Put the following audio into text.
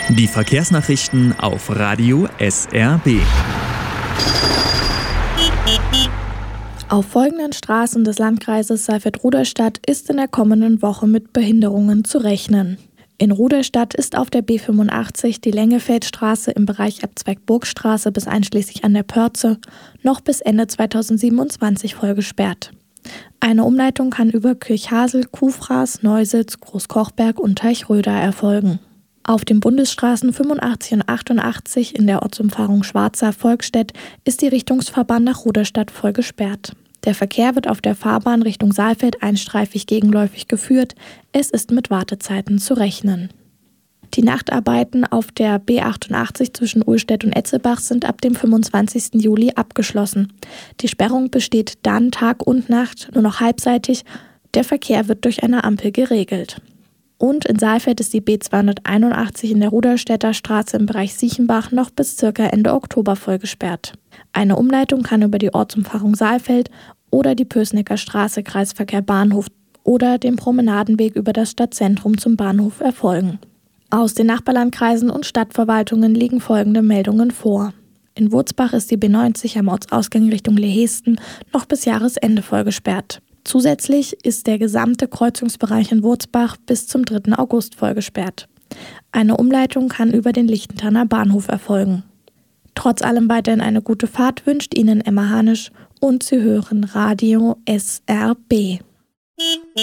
Die Verkehrsnachrichten auf Radio SRB. Auf folgenden Straßen des Landkreises Saalfeld-Rudolstadt ist in der kommenden Woche mit Behinderungen zu rechnen. In Rudolstadt ist auf der B85 die Lengefeldstraße im Bereich Abzweig Burgstraße bis einschließlich an der Pörze noch bis Ende 2027 voll gesperrt. Eine Umleitung kann über Kirchhasel, Kuhfraß, Neusitz, Großkochberg und Teichröder erfolgen. Auf den Bundesstraßen 85 und 88 in der Ortsumfahrung Schwarza-Volkstedt ist die Richtungsfahrbahn nach Rudolstadt voll gesperrt. Der Verkehr wird auf der Fahrbahn Richtung Saalfeld einstreifig gegenläufig geführt. Es ist mit Wartezeiten zu rechnen. Die Nachtarbeiten auf der B88 zwischen Uhlstedt und Etzelbach sind ab dem 25. Juli abgeschlossen. Die Sperrung besteht dann Tag und Nacht nur noch halbseitig. Der Verkehr wird durch eine Ampel geregelt. Und in Saalfeld ist die B281 in der Rudolstädter Straße im Bereich Siechenbach noch bis ca. Ende Oktober voll gesperrt. Eine Umleitung kann über die Ortsumfahrung Saalfeld oder die Pößnecker Straße Kreisverkehr Bahnhof oder den Promenadenweg über das Stadtzentrum zum Bahnhof erfolgen. Aus den Nachbarlandkreisen und Stadtverwaltungen liegen folgende Meldungen vor. In Wurzbach ist die B90 am Ortsausgang Richtung Lehesten noch bis Jahresende voll gesperrt. Zusätzlich ist der gesamte Kreuzungsbereich in Wurzbach bis zum 3. August voll gesperrt. Eine Umleitung kann über den Lichtenthaner Bahnhof erfolgen. Trotz allem weiterhin eine gute Fahrt wünscht Ihnen Emma Hanisch und Sie hören Radio SRB.